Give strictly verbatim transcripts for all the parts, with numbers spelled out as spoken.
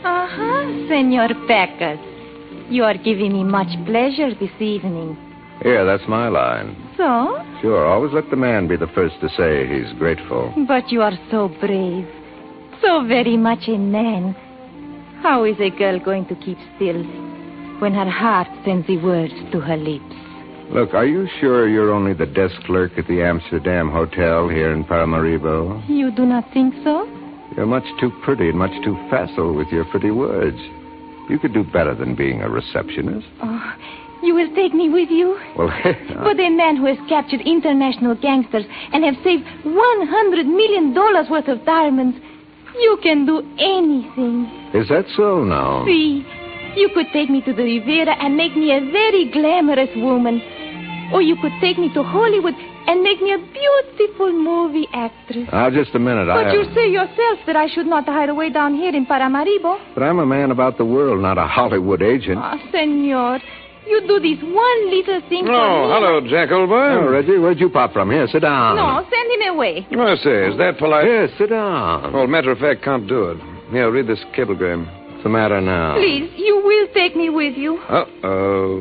Uh-huh, Senor Packard. You are giving me much pleasure this evening. Yeah, that's my line. So? Sure, always let the man be the first to say he's grateful. But you are so brave. So very much a man. How is a girl going to keep still when her heart sends the words to her lips? Look, are you sure you're only the desk clerk at the Amsterdam Hotel here in Paramaribo? You do not think so? You're much too pretty and much too facile with your pretty words. You could do better than being a receptionist. Oh, you will take me with you? Well, But a man who has captured international gangsters and have saved one hundred million dollars worth of diamonds, you can do anything. Is that so now? See, you could take me to the Riviera and make me a very glamorous woman. Or you could take me to Hollywood and make me a beautiful movie actress. Now, just a minute. But I you say yourself that I should not hide away down here in Paramaribo. But I'm a man about the world, not a Hollywood agent. Ah, senor, you do this one little thing for Oh, me. hello, Jack, old boy. Oh, Reggie, where'd you pop from? Here, sit down. No, send him away. Oh, I say, is that polite? Here, sit down. Well, matter of fact, can't do it. Here, read this cablegram. What's the matter now? Please, you will take me with you. Uh-oh.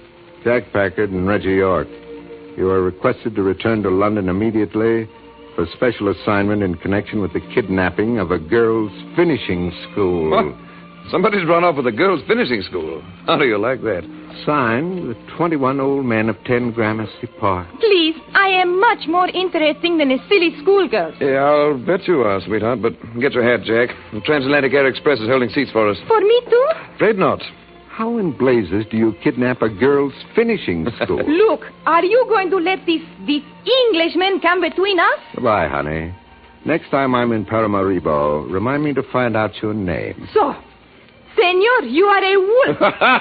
Jack Packard and Reggie York. You are requested to return to London immediately for special assignment in connection with the kidnapping of a girls' finishing school. What? Somebody's run off with a girls' finishing school. How do you like that? Signed, the twenty-one old men of ten Gramercy Park. Please, I am much more interesting than a silly schoolgirl. Yeah, I'll bet you are, sweetheart, but get your hat, Jack. The Transatlantic Air Express is holding seats for us. For me, too? Afraid not. How in blazes do you kidnap a girls' finishing school? Look, are you going to let this, this Englishman come between us? Goodbye, honey. Next time I'm in Paramaribo, remind me to find out your name. So, senor, you are a wolf.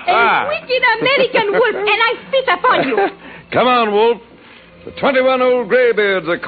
A wicked American wolf, and I spit upon you. Come on, Wolf. The twenty-one old graybeards are